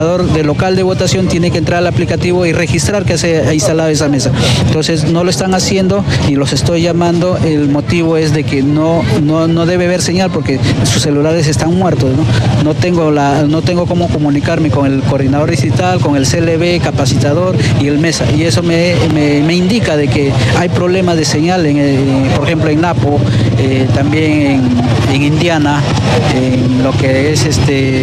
del local de votación tiene que entrar al aplicativo y registrar que se ha instalado esa mesa. Entonces no lo están haciendo y los estoy llamando. El motivo es de que no debe haber señal porque sus celulares están muertos, ¿no? No tengo cómo comunicarme con el coordinador distrital, con el CLB, capacitador y el MESA. Y eso me indica de que hay problemas de señal, por ejemplo en Napo, también en Indiana, en lo que es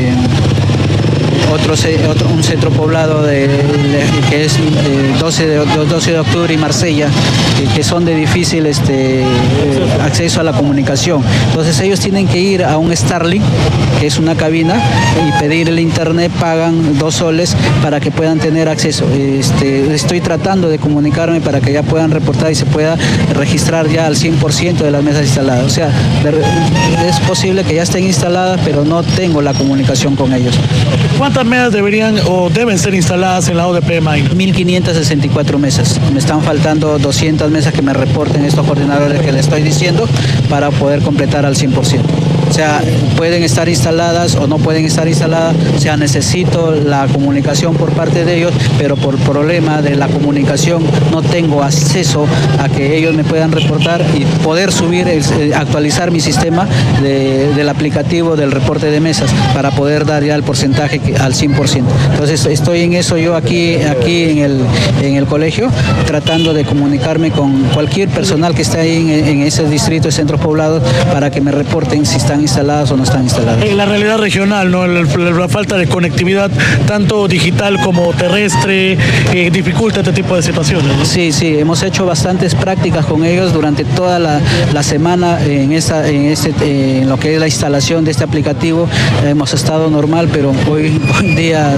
un centro poblado que es 12 de octubre y Marsella, que son de difícil acceso a la comunicación. Entonces ellos tienen que ir a un Starlink, que es una cabina, y pedir el internet, pagan 2 soles para que puedan tener acceso. Estoy tratando de comunicarme para que ya puedan reportar y se pueda registrar ya al 100% de las mesas instaladas. O sea, es posible que ya estén instaladas, pero no tengo la comunicación con ellos. ¿Cuántas mesas deberían o deben ser instaladas en la ODP de Maina? 1.564 mesas. Me están faltando 200 mesas que me reporten estos coordinadores que les estoy diciendo para poder completar al 100%. O sea, pueden estar instaladas o no pueden estar instaladas, o sea, necesito la comunicación por parte de ellos, pero por problema de la comunicación no tengo acceso a que ellos me puedan reportar y poder subir, actualizar mi sistema del aplicativo del reporte de mesas para poder dar ya el porcentaje al 100%. Entonces estoy en eso yo aquí en el colegio, tratando de comunicarme con cualquier personal que esté ahí en ese distrito de centros poblados para que me reporten si están instaladas o no están instaladas. En la realidad regional, ¿no? La falta de conectividad, tanto digital como terrestre, dificulta este tipo de situaciones, ¿no? Sí, hemos hecho bastantes prácticas con ellos durante toda la semana en lo que es la instalación de este aplicativo. Hemos estado normal, pero hoy día,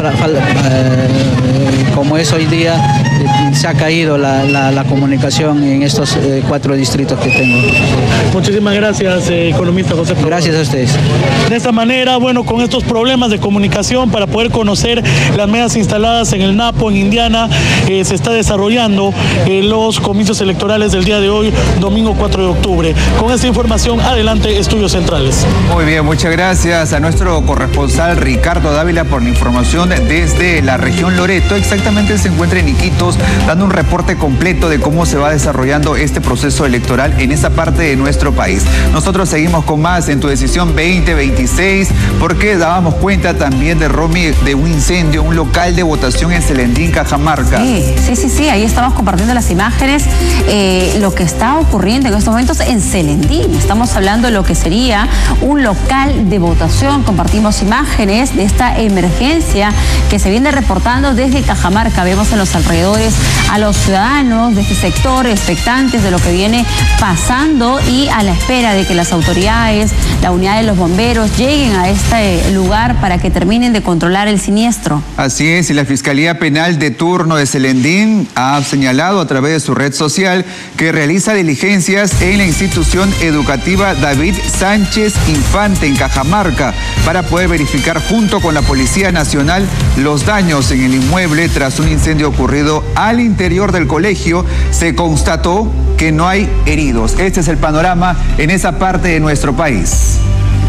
como es hoy día, se ha caído la comunicación en estos 4 distritos que tengo. Muchísimas gracias, economista José. Gracias a ustedes. De esta manera, bueno, con estos problemas de comunicación para poder conocer las mesas instaladas en el Napo, en Indiana, se está desarrollando los comicios electorales del día de hoy, domingo 4 de octubre. Con esta información, adelante, Estudios Centrales. Muy bien, muchas gracias a nuestro corresponsal Ricardo Dávila por la información desde la región Loreto. Exactamente se encuentra en Iquitos, dando un reporte completo de cómo se va desarrollando este proceso electoral en esa parte de nuestro país. Nosotros seguimos con más en Tu Decisión 2026, porque dábamos cuenta también de un incendio, un local de votación en Selendín, Cajamarca. Sí, ahí estamos compartiendo las imágenes, lo que está ocurriendo en estos momentos en Selendín. Estamos hablando de lo que sería un local de votación. Compartimos imágenes de esta emergencia que se viene reportando desde Cajamarca. Vemos en los alrededores a los ciudadanos de este sector expectantes de lo que viene pasando y a la espera de que las autoridades, la unidad de los bomberos lleguen a este lugar para que terminen de controlar el siniestro. Así es, y la Fiscalía Penal de turno de Selendín ha señalado a través de su red social que realiza diligencias en la institución educativa David Sánchez Infante en Cajamarca para poder verificar junto con la Policía Nacional los daños en el inmueble tras un incendio ocurrido al interior del colegio. Se constató que no hay heridos. Este es el panorama en esa parte de nuestro país.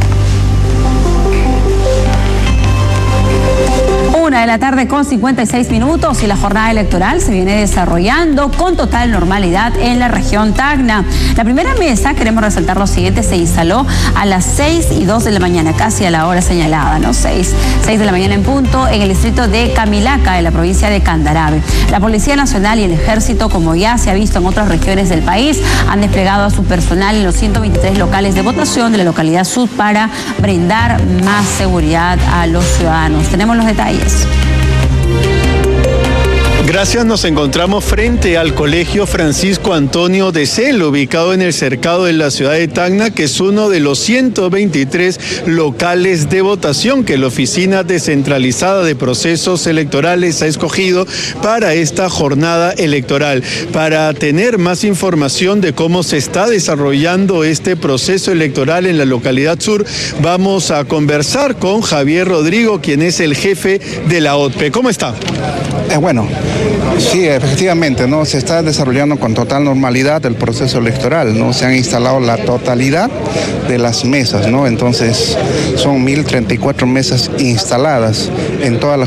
1:56 p.m. y la jornada electoral se viene desarrollando con total normalidad en la región Tacna. La primera mesa, queremos resaltar lo siguiente, se instaló a las 6:02 de la mañana, casi a la hora señalada, ¿no? 6 de la mañana en punto, en el distrito de Camilaca, en la provincia de Candarave. La Policía Nacional y el Ejército, como ya se ha visto en otras regiones del país, han desplegado a su personal en los 123 locales de votación de la localidad sur para brindar más seguridad a los ciudadanos. Tenemos los detalles. Gracias, nos encontramos frente al Colegio Francisco Antonio de Cel, ubicado en el cercado de la ciudad de Tacna, que es uno de los 123 locales de votación que la Oficina Descentralizada de Procesos Electorales ha escogido para esta jornada electoral. Para tener más información de cómo se está desarrollando este proceso electoral en la localidad sur, vamos a conversar con Javier Rodrigo, quien es el jefe de la ODP. ¿Cómo está? Bueno, sí, efectivamente, ¿no? Se está desarrollando con total normalidad el proceso electoral, ¿no? Se han instalado la totalidad de las mesas, ¿no? Entonces, son 1.034 mesas instaladas en todas las